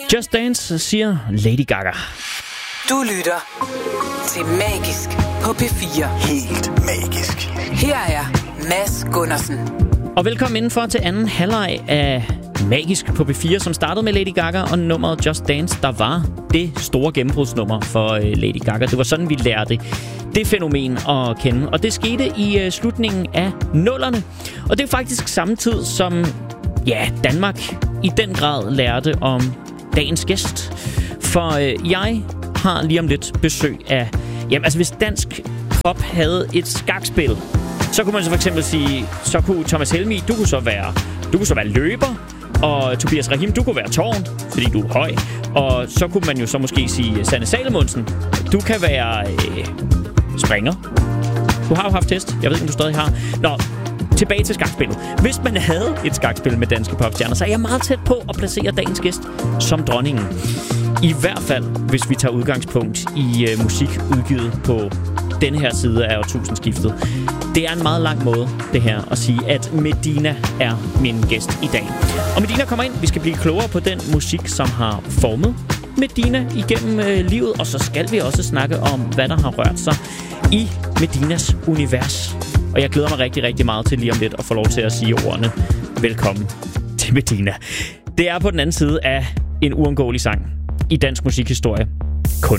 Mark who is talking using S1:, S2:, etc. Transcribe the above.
S1: Just Dance, siger Lady Gaga.
S2: Du lytter til Magisk på P4.
S3: Helt magisk.
S2: Her er Mads Gundersen.
S1: Og velkommen indenfor til anden halvleg af Magisk på P4, som startede med Lady Gaga og nummeret Just Dance, der var det store gennembrudsnummer for Lady Gaga. Det var sådan, vi lærte det fænomen at kende. Og det skete i slutningen af 00'erne. Og det er faktisk samtidig som Danmark i den grad lærte om dagens gæst. For jeg har lige om lidt besøg af... hvis dansk pop havde et skakspil, så kunne man så for eksempel sige, så kunne Thomas Helmig, du kunne så være løber, og Tobias Rahim, du kunne være tårn, fordi du er høj. Og så kunne man jo så måske sige, Sanne Salomonsen, du kan være springer. Du har jo haft test, jeg ved ikke, om du stadig har. Nå, tilbage til skakspillet. Hvis man havde et skakspil med danske popstjerner, så er jeg meget tæt på at placere dagens gæst som dronningen. I hvert fald, hvis vi tager udgangspunkt i musik udgivet på denne her side af årtusindskiftet. Det er en meget lang måde, det her, at sige, at Medina er min gæst i dag. Og Medina kommer ind. Vi skal blive klogere på den musik, som har formet Medina igennem livet. Og så skal vi også snakke om, hvad der har rørt sig i Medinas univers. Og jeg glæder mig rigtig, rigtig meget til lige om lidt at få lov til at sige ordene. Velkommen til Medina. Det er på den anden side af en uundgåelig sang i dansk musikhistorie.